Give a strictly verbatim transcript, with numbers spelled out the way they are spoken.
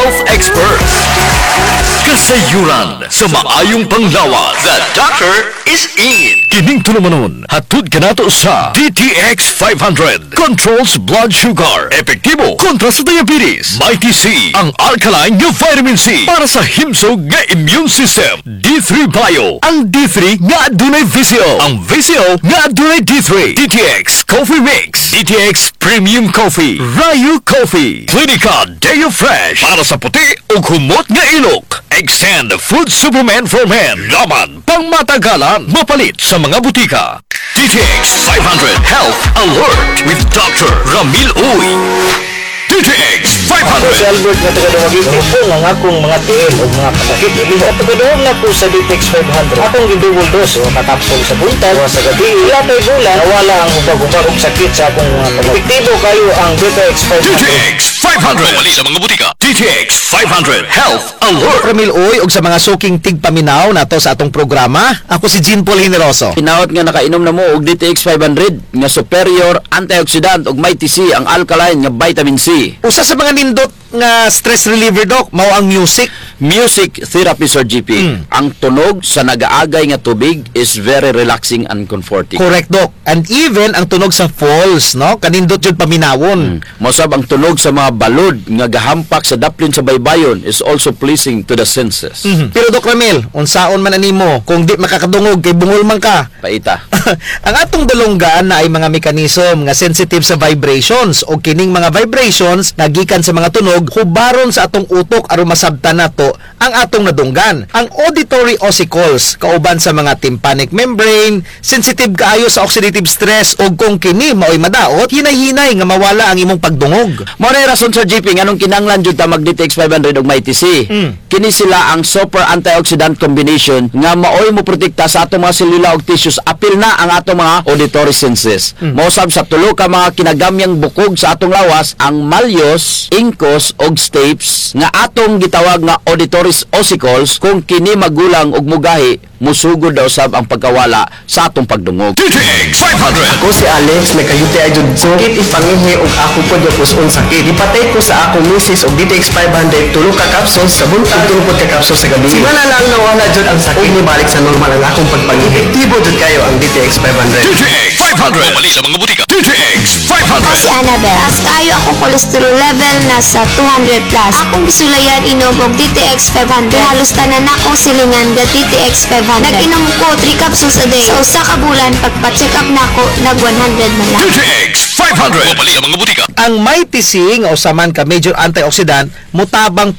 health experts. Kasayuran sa maayong panglawas. The doctor is in. Kining tulumanon, hatod ka nato sa D T X five hundred. Controls blood sugar. Epektibo kontra sa diabetes. Mighty C, ang alkaline nga vitamin C para sa himsog nga immune system. D three Bio, ang D three nga adunay visio. Ang visio nga adunay D three. D T X Coffee Mix. D T X Premium Coffee. Rayu Coffee. Clinica Deo Fresh para sa puti o kumot nga ilok. Extend Food Supplement for Men. Laman pang matagalan. Mapalit sa mga butika. D T X five hundred Health Alert with Doctor Ramil Uy. D T X five hundred. Si Albert nga taga-dumagin po nga akong mga tiil o mga kasakit. At taga-dumag na po sa D T X five hundred. Akong gidouble dose o katapsol sa buntag o sa gabi. Ilatay bulan, nawala ang ubag-ubag o sakit sa akong mga taga. Epektibo kayo ang D T X five hundred. D T X five hundred. Mapalit sa mga butika. D T X five hundred Health Alert. Ramil Uy, og sa mga suking tigpaminaw nato sa atong programa, ako si Jean Paul Generoso. Pinawat nga nakainom na mo og D T X five hundred nga superior antioxidant og Mighty C ang alkaline nga vitamin C. Usa sa mga nindot nga stress reliever doc mao ang music. Music therapy, Sir G P. Mm. Ang tunog sa nagaagay nga tubig is very relaxing and comforting. Correct doc. And even ang tunog sa falls, no? Kanindot jud paminawon. Mm. Mosab ang tunog sa mga balod nga gahampak sa daplin sa baybayon is also pleasing to the senses. Mhm. Pero Doc Ramil, unsaon man animo kung di makakadungog kay bungol man ka? Paita. Ang atong dalunggan na ay mga mekanism nga sensitive sa vibrations o kining mga vibrations nagikan sa mga tunog hubaron sa atong utok aron masabtan nato ang atong nadunggan. Ang auditory ossicles kauban sa mga tympanic membrane, sensitive kaayo sa oxidative stress o kung kini maoy madaot, hinay-hinay nga mawala ang imong pagdungog. Mao na rason, Sir G P, nganong kinahanglan jud ta mag D T X five hundred og Mighty C. Mm. Kini sila ang super antioxidant combination nga maoy mo protekta sa atong mga selula ug tissues apil na ang atong mga auditory senses. Mm. Mausab sa tulo ka mga kinagamyang bukog sa atong lawas ang malleus, incus ug stapes nga atong gitawag nga auditory ossicles kung kini magulang ug mugahi musugod daw sab ang pagkawala sa atong pagdungog. D T X five hundred. Ako si Alex, may kayuti ay jud sakit ipangihi og ako po jud kuson sakit. Ipatay ko sa ako misis og D T X five hundred tulo ka capsules sa buntag tulo pod ka capsules sa gabi. Simana lang nawala jud ang sakit ni balik sa normal ang akong pagpangihi. Epektibo jud kayo ang D T X five hundred. D T X five hundred. Mapalit sa mga butika. D T X five hundred. Si Annabel, as kayo akong cholesterol level nasa two hundred plus. Akong gisulayan inom og D T X five hundred. Halos tanan akong silingan ga D T X five hundred. Nag-inom ko three capsules a day. Sa usa ka bulan, pagpa-check up nako, nag one hundred man lang. D T X five hundred. Mapalit sa mga butika. Ang Mighty C nga usaman ka major antioxidant mutabang